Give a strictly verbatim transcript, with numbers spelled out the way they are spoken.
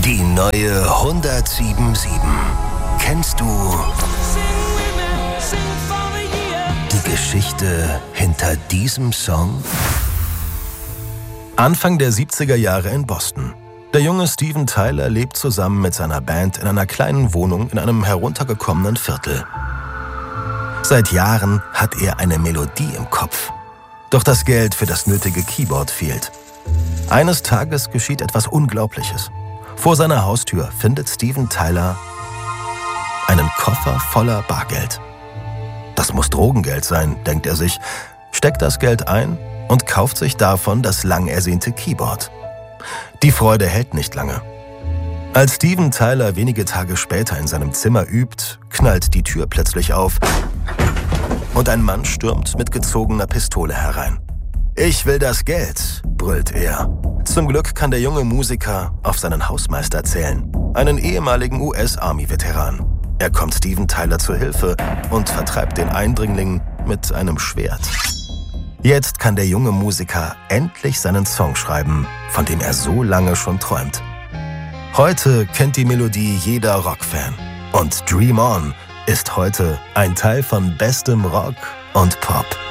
Die neue hundertsieben Komma sieben. Kennst du die Geschichte hinter diesem Song? Anfang der siebziger Jahre in Boston. Der junge Steven Tyler lebt zusammen mit seiner Band in einer kleinen Wohnung in einem heruntergekommenen Viertel. Seit Jahren hat er eine Melodie im Kopf. Doch das Geld für das nötige Keyboard fehlt. Eines Tages geschieht etwas Unglaubliches. Vor seiner Haustür findet Steven Tyler einen Koffer voller Bargeld. Das muss Drogengeld sein, denkt er sich, steckt das Geld ein und kauft sich davon das lang ersehnte Keyboard. Die Freude hält nicht lange. Als Steven Tyler wenige Tage später in seinem Zimmer übt, knallt die Tür plötzlich auf und ein Mann stürmt mit gezogener Pistole herein. »Ich will das Geld«, brüllt er. Zum Glück kann der junge Musiker auf seinen Hausmeister zählen, einen ehemaligen U S-Army-Veteran. Er kommt Steven Tyler zur Hilfe und vertreibt den Eindringling mit einem Schwert. Jetzt kann der junge Musiker endlich seinen Song schreiben, von dem er so lange schon träumt. Heute kennt die Melodie jeder Rockfan. Und Dream On ist heute ein Teil von bestem Rock und Pop.